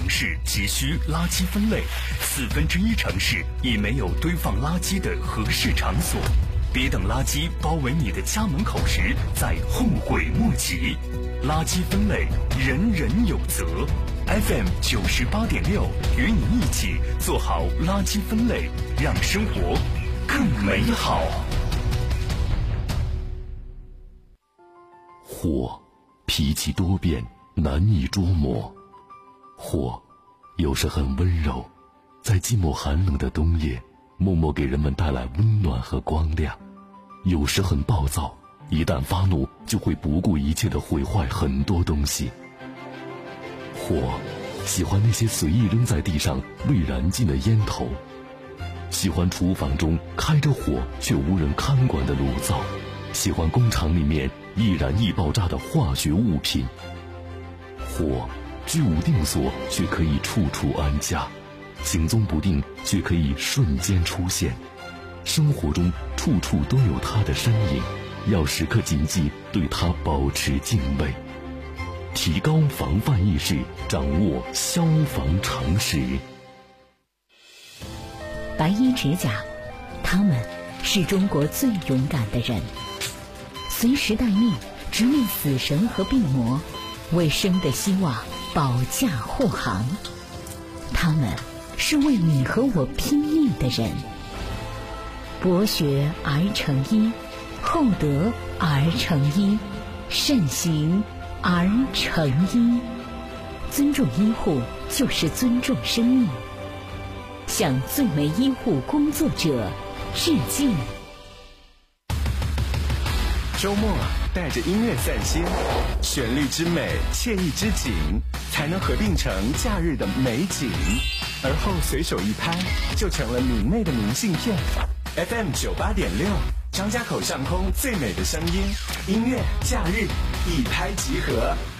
城市急需垃圾分类，1/4城市已没有堆放垃圾的合适场所。别等垃圾包围你的家门口时再后悔莫及。垃圾分类，人人有责。FM 98.6与你一起做好垃圾分类，让生活更美好。 火，脾气多变，难以捉摸。火，有时很温柔，在寂寞寒冷的冬夜，默默给人们带来温暖和光亮；有时很暴躁，一旦发怒，就会不顾一切地毁坏很多东西。火，喜欢那些随意扔在地上未燃尽的烟头，喜欢厨房中开着火却无人看管的炉灶，喜欢工厂里面易燃易爆炸的化学物品。火，居无定所却可以处处安家，行踪不定却可以瞬间出现。生活中处处都有它的身影，要时刻谨记对它保持敬畏，提高防范意识，掌握消防常识。 白衣指甲，他们是中国最勇敢的人，随时待命，直面死神和病魔，为生的希望保驾护航。他们是为你和我拼命的人。博学而成医，厚德而成医，慎行而成医。尊重医护就是尊重生命。向最美医护工作者致敬。 周末带着音乐散心，旋律之美，惬意之景，才能合并成假日的美景。而后随手一拍，就成了明媚的明信片。FM 98.6，张家口上空最美的声音，音乐假日一拍即合。